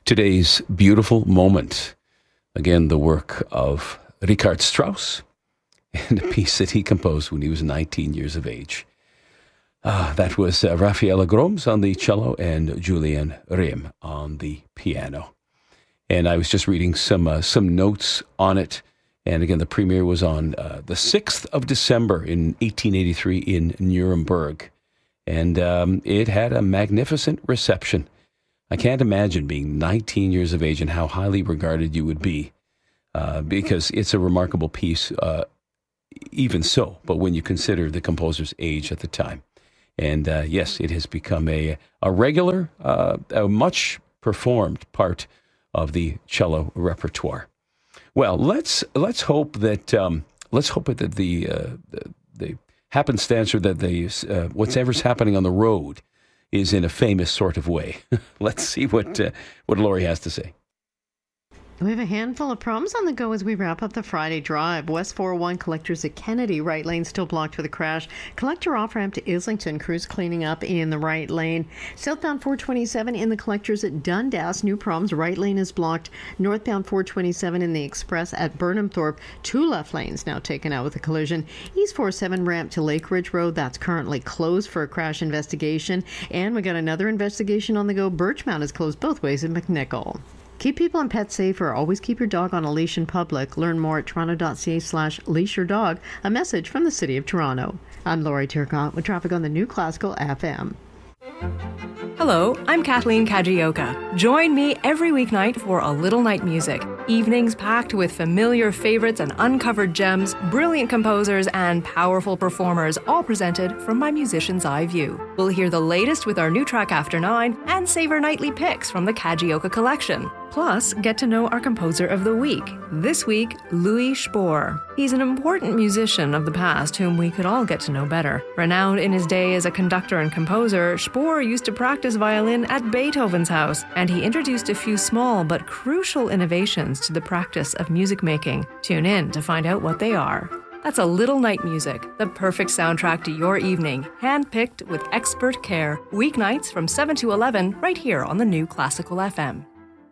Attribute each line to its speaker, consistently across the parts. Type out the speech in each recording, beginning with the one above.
Speaker 1: Today's beautiful moment. Again, the work of Richard Strauss and a piece that he composed when he was 19 years of age. That was Raffaella Groms on the cello and Julian Rehm on the piano. And I was just reading some notes on it. And again, the premiere was on the 6th of December in 1883 in Nuremberg. And it had a magnificent reception. I can't imagine being 19 years of age and how highly regarded you would be, because it's a remarkable piece, even so, but when you consider the composer's age at the time. And yes, it has become a regular, a much performed part of the cello repertoire. Well, let's hope that the happenstance, or that the whatever's happening on the road is in a famous sort of way. Let's see what Lori has to say.
Speaker 2: We have a handful of problems on the go as we wrap up the Friday drive. West 401 collectors at Kennedy, right lane still blocked with a crash. Collector off-ramp to Islington, crews cleaning up in the right lane. Southbound 427 in the collectors at Dundas, new problems. Right lane is blocked. Northbound 427 in the express at Burnhamthorpe, two left lanes now taken out with a collision. East 47 ramp to Lake Ridge Road, that's currently closed for a crash investigation. And we got another investigation on the go. Birchmount is closed both ways in McNichol. Keep people and pets safer. Always keep your dog on a leash in public. Learn more at toronto.ca/leashyourdog. A message from the City of Toronto. I'm Lori Turcotte with traffic on the New Classical FM.
Speaker 3: Hello, I'm Kathleen Kajioka. Join me every weeknight for A Little Night Music. Evenings packed with familiar favorites and uncovered gems, brilliant composers, and powerful performers, all presented from my musician's eye view. We'll hear the latest with our new track After 9 and savor nightly picks from the Kajioka collection. Plus, get to know our composer of the week. This week, Louis Spohr. He's an important musician of the past whom we could all get to know better. Renowned in his day as a conductor and composer, Spohr used to practice violin at Beethoven's house, and he introduced a few small but crucial innovations to the practice of music making. Tune in to find out what they are. That's A Little Night Music, the perfect soundtrack to your evening, hand-picked with expert care. Weeknights from 7 to 11, right here on the New Classical FM.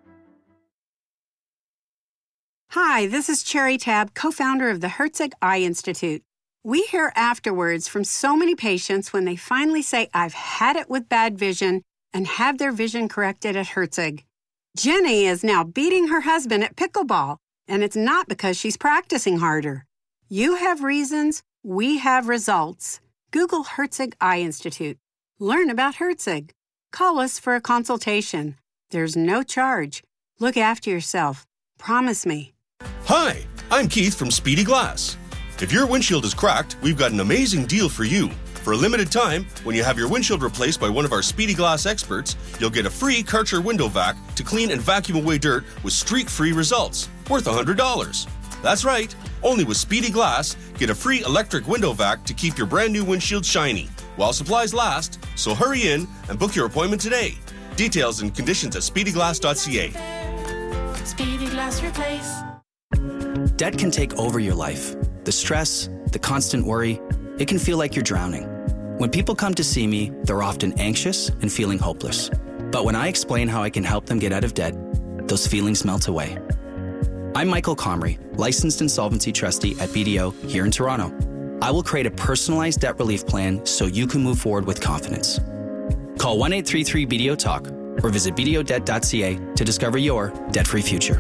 Speaker 4: Hi, this is Cherry Tab, co-founder of the Herzig Eye Institute. We hear afterwards from so many patients when they finally say, I've had it with bad vision, and have their vision corrected at Herzig. Jenny is now beating her husband at pickleball, and it's not because she's practicing harder. You have reasons, we have results. Google Herzig Eye Institute. Learn about Herzig. Call us for a consultation. There's no charge. Look after yourself. Promise me.
Speaker 5: Hi, I'm Keith from Speedy Glass. If your windshield is cracked, we've got an amazing deal for you. For a limited time, when you have your windshield replaced by one of our Speedy Glass experts, you'll get a free Karcher window vac to clean and vacuum away dirt with streak-free results, worth $100. That's right, only with Speedy Glass, get a free electric window vac to keep your brand new windshield shiny, while supplies last, so hurry in and book your appointment today. Details and conditions at speedyglass.ca.
Speaker 6: Speedy Glass Replace.
Speaker 7: Debt can take over your life. The stress, the constant worry, it can feel like you're drowning. When people come to see me, they're often anxious and feeling hopeless. But when I explain how I can help them get out of debt, those feelings melt away. I'm Michael Comrie, licensed insolvency trustee at BDO here in Toronto. I will create a personalized debt relief plan so you can move forward with confidence. Call 1-833-BDO-TALK or visit bdodebt.ca to discover your debt-free future.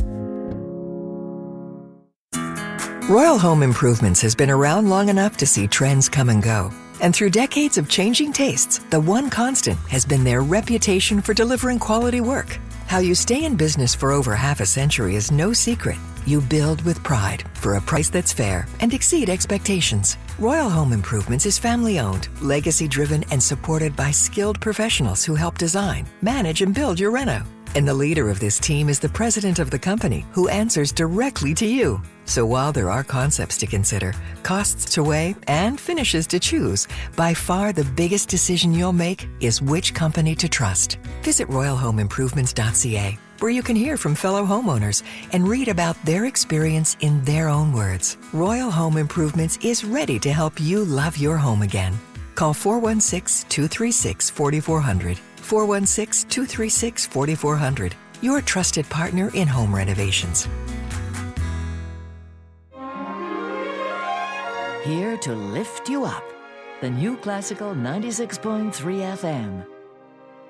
Speaker 8: Royal Home Improvements has been around long enough to see trends come and go. And through decades of changing tastes, the one constant has been their reputation for delivering quality work. How you stay in business for over half a century is no secret. You build with pride for a price that's fair and exceed expectations. Royal Home Improvements is family-owned, legacy-driven, and supported by skilled professionals who help design, manage, and build your reno. And the leader of this team is the president of the company, who answers directly to you. So while there are concepts to consider, costs to weigh, and finishes to choose, by far the biggest decision you'll make is which company to trust. Visit royalhomeimprovements.ca, where you can hear from fellow homeowners and read about their experience in their own words. Royal Home Improvements is ready to help you love your home again. Call 416-236-4400. 416-236-4400. your trusted partner in home renovations.
Speaker 9: Here to lift you up. The New Classical 96.3 FM.